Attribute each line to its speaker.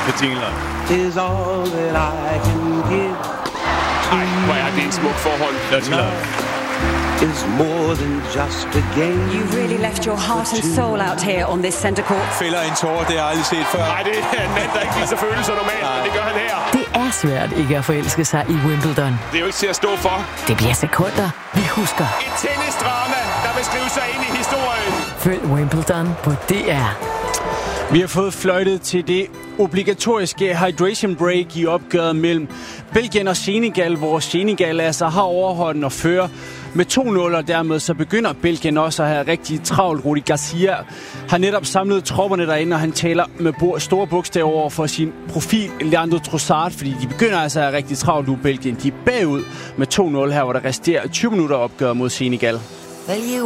Speaker 1: med jingler.
Speaker 2: Is all that I can give.
Speaker 3: Ej, hvor er det en smuk forhold.
Speaker 2: Is more than just a game.
Speaker 4: You really left your heart and soul out here on this center court.
Speaker 5: Fælder en tårer, det har jeg aldrig set før.
Speaker 3: Nej, det er en mand, der ikke viser følelser normalt, men det gør han her.
Speaker 6: Det er svært ikke at forelske sig i Wimbledon.
Speaker 3: Det er jo ikke til at stå for.
Speaker 6: Det bliver sekunder, vi husker.
Speaker 3: Et tennisdrama, der vil skrive sig ind i historien.
Speaker 6: Følg Wimbledon på DR.
Speaker 1: Vi har fået fløjtet til det obligatoriske hydration break i opgøret mellem Belgien og Senegal, hvor Senegal altså har overhånden og fører med 2-0, og dermed så begynder Belgien også at have rigtig travlt. Rudi Garcia har netop samlet tropperne derinde, og han taler med store bogstaver over for sin profil Leandro Trossard, fordi de begynder altså at have rigtig travlt nu, Belgien. De er bagud med 2-0 her, hvor der resterer 20 minutter opgør mod Senegal.